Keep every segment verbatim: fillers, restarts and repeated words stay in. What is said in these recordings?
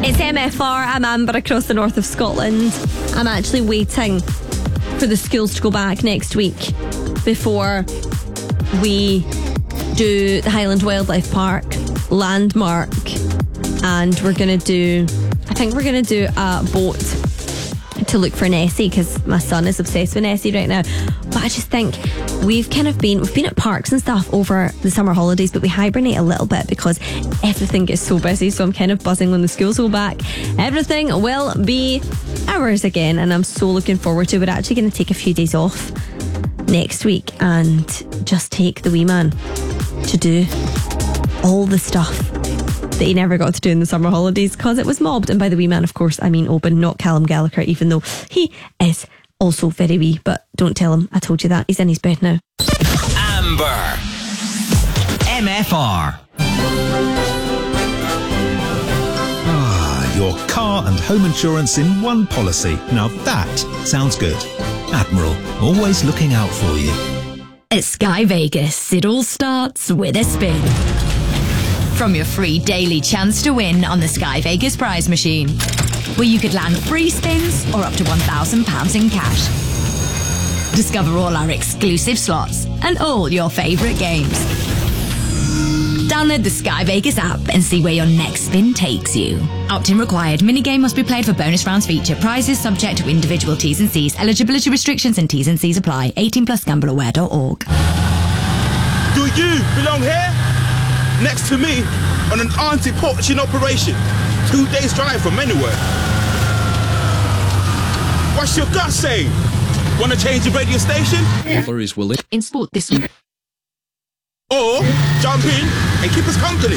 It's M F R. I'm Amber across the north of Scotland. I'm actually waiting for the schools to go back next week before we do the Highland Wildlife Park landmark, and we're going to do, I think we're going to do a boat to look for Nessie, because my son is obsessed with Nessie right now. But I just think we've kind of been we've been at parks and stuff over the summer holidays, but we hibernate a little bit because everything gets so busy. So I'm kind of buzzing when the schools go back. Everything will be ours again, and I'm so looking forward to it. We're actually going to take a few days off next week and just take the wee man to do all the stuff that he never got to do in the summer holidays because it was mobbed. And by the wee man, of course, I mean Oban, not Callum Gallagher, even though he is also very wee. But don't tell him I told you that. He's in his bed now. Amber. M F R. Ah, your car and home insurance in one policy. Now that sounds good. Admiral, always looking out for you. At Sky Vegas, it all starts with a spin. From your free daily chance to win on the Sky Vegas prize machine, where you could land free spins or up to one thousand pounds in cash. Discover all our exclusive slots and all your favourite games. Download the Sky Vegas app and see where your next spin takes you. Opt-in required. Minigame must be played for bonus rounds feature. Prizes subject to individual T's and C's. Eligibility restrictions and T's and C's apply. eighteen plus gamble aware dot org. Do you belong here? Next to me on an anti-poaching operation. Two days drive from anywhere. What's your gut saying? Want to change the radio station? Is willing. In sport this week. Or jump in and keep us company.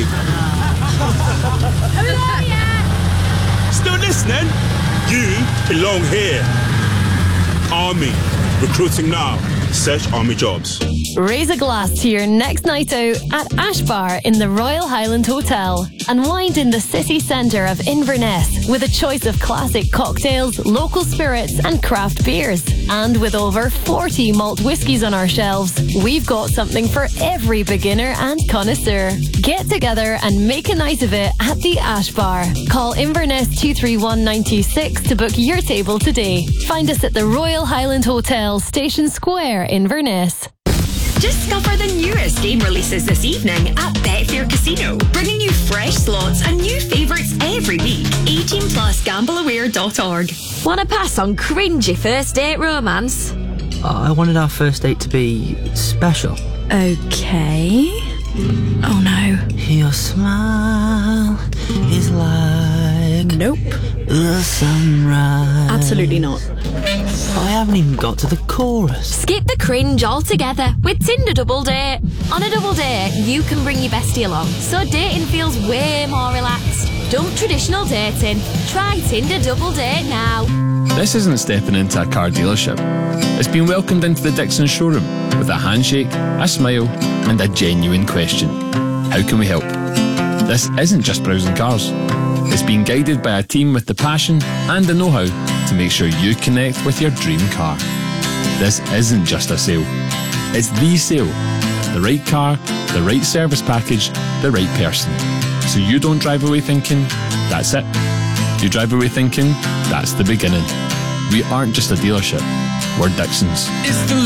Still listening? You belong here. Army. Recruiting now. Search Army Jobs. Raise a glass to your next night out at Ash Bar in the Royal Highland Hotel. Unwind in the city centre of Inverness with a choice of classic cocktails, local spirits and craft beers. And with over forty malt whiskies on our shelves, we've got something for every beginner and connoisseur. Get together and make a night of it at the Ash Bar. Call Inverness two three one nine two six to book your table today. Find us at the Royal Highland Hotel, Station Square, Inverness. Discover the newest game releases this evening at Betfair Casino, bringing you fresh slots and new favourites every week. eighteen plus gamble aware dot org. Wanna pass on cringy first date romance? I wanted our first date to be special. Okay. Oh no. Your smile is like... Nope. The sunrise. Absolutely not. I haven't even got to the chorus. Skip the cringe altogether with Tinder Double Date. On a double date, you can bring your bestie along, so dating feels way more relaxed. Dump traditional dating. Try Tinder Double Date now. This isn't stepping into a car dealership. It's been welcomed into the Dixon showroom with a handshake, a smile and a genuine question. How can we help? This isn't just browsing cars. It's being guided by a team with the passion and the know-how to make sure you connect with your dream car. This isn't just a sale. It's the sale. The right car, the right service package, the right person. So you don't drive away thinking, that's it. You drive away thinking, that's the beginning. We aren't just a dealership, we're Dixons. It's the